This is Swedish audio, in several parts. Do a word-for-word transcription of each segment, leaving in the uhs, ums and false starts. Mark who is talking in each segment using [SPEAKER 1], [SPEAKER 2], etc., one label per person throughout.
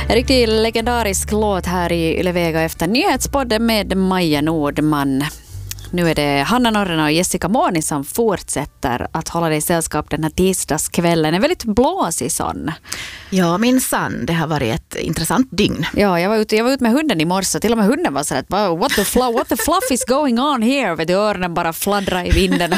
[SPEAKER 1] En riktigt legendarisk låt här i Yle Vega efter nyhetspodden med Maja Nordman. Nu är det Hanna Norrena och Jessica Måni som fortsätter att hålla dig i sällskap den här tisdagskvällen. En väldigt blåsig sån.
[SPEAKER 2] Ja, minsann. Det har varit ett intressant dygn.
[SPEAKER 1] Ja, jag var ute, jag var ute med hunden i morse. Till och med hunden var så att what the, fluff, what the fluff is going on here? Vet du, öronen bara fladdrar i vinden.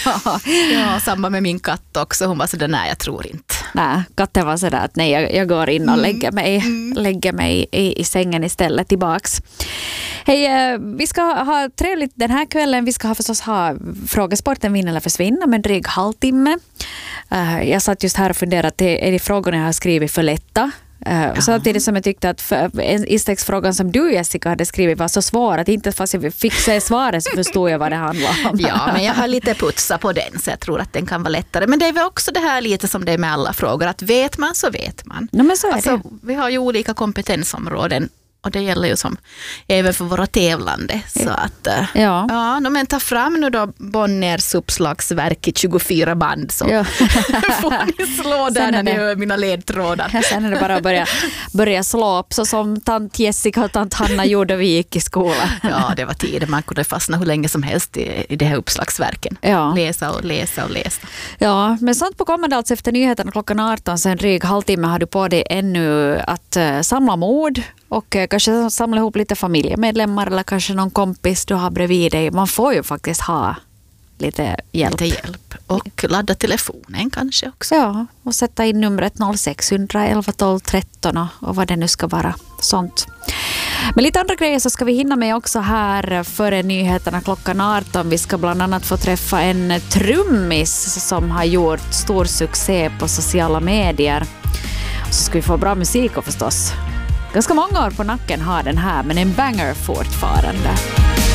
[SPEAKER 2] Ja, samma med min katt också. Hon var så där, nej, jag tror inte.
[SPEAKER 1] Nej, katten var så där att nej, jag, jag går in och lägger mig, mm. lägger mig i, i sängen istället tillbaks. Hej, vi ska ha trevligt den här kvällen. Vi ska ha förstås ha frågesporten Vinn eller försvinna med en dryg halvtimme. Uh, jag satt just här och funderade att det är de frågorna jag har skrivit för lätta. Uh, samtidigt som jag tyckte att för, en instegsfrågan som du, Jessica, hade skrivit var så svår att inte fast jag fick se svaret så förstod jag vad det handlade om.
[SPEAKER 2] Ja, men jag har lite putsa på den så jag tror att den kan vara lättare. Men det är väl också det här lite som det är med alla frågor, att vet man så vet man.
[SPEAKER 1] No, men så är
[SPEAKER 2] alltså,
[SPEAKER 1] det.
[SPEAKER 2] Vi har ju olika kompetensområden. Och det gäller ju som även för våra tävlande. Så att,
[SPEAKER 1] ja.
[SPEAKER 2] Ja, men ta fram nu då Bonniers uppslagsverk i tjugofyra band så ja. får ni slå där när ni hör mina ledtrådar.
[SPEAKER 1] Sen är det bara att börja, börja slå upp så som tant Jessica och tant Hanna gjorde vi gick i skolan.
[SPEAKER 2] Ja, det var tid. Man kunde fastna hur länge som helst i, i det här uppslagsverken.
[SPEAKER 1] Ja.
[SPEAKER 2] Läsa och läsa och läsa.
[SPEAKER 1] Ja, men sånt på kommande alltså efter nyheterna klockan arton. Sen dryg halvtimme har du på dig ännu att uh, samla mod. Och kanske samla ihop lite familjemedlemmar eller kanske någon kompis du har bredvid dig. Man får ju faktiskt ha lite hjälp.
[SPEAKER 2] Lite hjälp. Och ladda telefonen kanske också.
[SPEAKER 1] Ja, och sätta in numret noll sex noll noll elva tolv tretton och, och vad det nu ska vara. Sånt. Men lite andra grejer så ska vi hinna med också här före nyheterna klockan arton. Vi ska bland annat få träffa en trummis som har gjort stor succé på sociala medier. Så ska vi få bra musik och förstås. Ganska många år på nacken har den här, men en banger fortfarande.